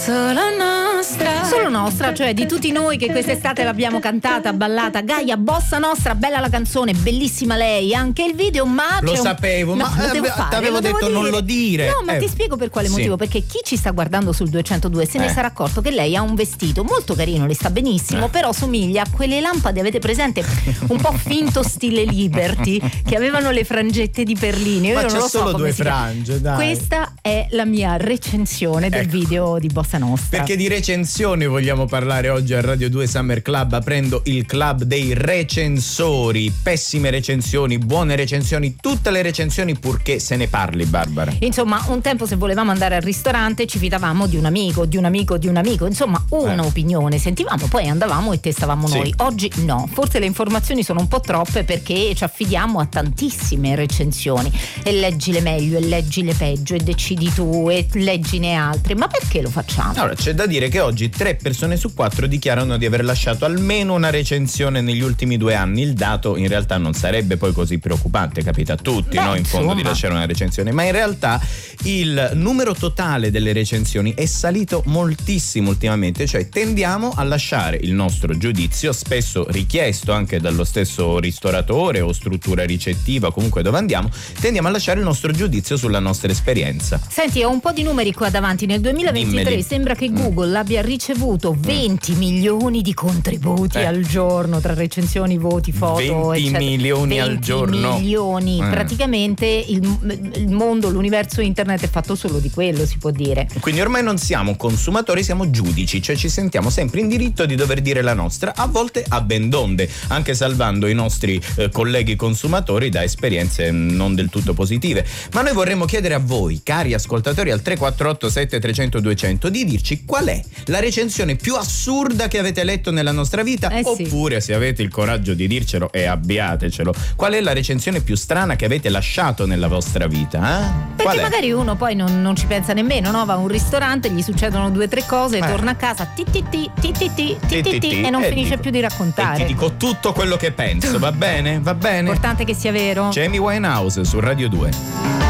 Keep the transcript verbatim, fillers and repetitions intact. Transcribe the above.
Solo nostra. Solo nostra, cioè di tutti noi che quest'estate l'abbiamo cantata, ballata. Gaia, bossa nostra, bella la canzone, bellissima lei, anche il video, ma lo c'è un... sapevo, no, ma lo ti avevo detto non lo dire. No, ma eh. ti spiego per quale sì. motivo, perché chi ci sta guardando sul duecentodue se ne eh. sarà accorto che lei ha un vestito molto carino, le sta benissimo, eh. però somiglia a quelle lampade, avete presente, un po' finto stile Liberty, che avevano le frangette di perline. Io ma non c'è lo so solo come due si chiama. frange, dai. Questa è la mia recensione del ecco. video di Bossa Nostra. Perché di recensioni vogliamo parlare oggi a Radio due Summer Club, aprendo il club dei recensori. Pessime recensioni, buone recensioni, tutte le recensioni, purché se ne parli, Barbara. Insomma, un tempo se volevamo andare al ristorante ci fidavamo di un amico, di un amico, di un amico, insomma una eh. opinione sentivamo, poi andavamo e testavamo sì. noi. Oggi no, forse le informazioni sono un po' troppe, perché ci affidiamo a tantissime recensioni e leggile meglio e leggile peggio e decidi tu e leggine altre. Ma perché lo facciamo? Allora, c'è da dire che oggi tre persone su quattro dichiarano di aver lasciato almeno una recensione negli ultimi due anni. Il dato in realtà non sarebbe poi così preoccupante, capita a tutti, Beh, no? In fondo, insomma. di lasciare una recensione, ma in realtà il numero totale delle recensioni è salito moltissimo ultimamente, cioè tendiamo a lasciare il nostro giudizio, spesso richiesto anche dallo stesso ristoratore o struttura ricettiva, comunque dove andiamo, tendiamo a lasciare il nostro giudizio sulla nostra esperienza. Senti, ho un po' di numeri qua davanti. Nel duemilaventitré Dimmeli. sembra che Google abbia ricevuto venti milioni di contributi Eh. al giorno, tra recensioni, voti, foto, venti eccetera. milioni al giorno. milioni. Eh. Praticamente il, il mondo, l'universo internet è fatto solo di quello, si può dire. Quindi ormai non siamo consumatori, siamo giudici, cioè ci sentiamo sempre in diritto di dover dire la nostra, a volte a ben donde, anche salvando i nostri eh, colleghi consumatori da esperienze non del tutto positive. Ma noi vorremmo chiedere a voi, cari ascoltatori, al tre quattro otto sette trecento duecento di dirci qual è la recensione più assurda che avete letto nella nostra vita, eh sì. oppure, se avete il coraggio di dircelo e abbiatecelo, qual è la recensione più strana che avete lasciato nella vostra vita? Eh? Perché Qual è? magari uno poi non, non ci pensa nemmeno, no? Va a un ristorante, gli succedono due o tre cose, Eh. torna a casa, ti ti ti, ti ti ti, ti ti ti, e non E finisce dico- più di E raccontare. ti dico tutto quello che penso, va bene? Va bene? Importante che sia vero. C'è Amy Winehouse su Radio due.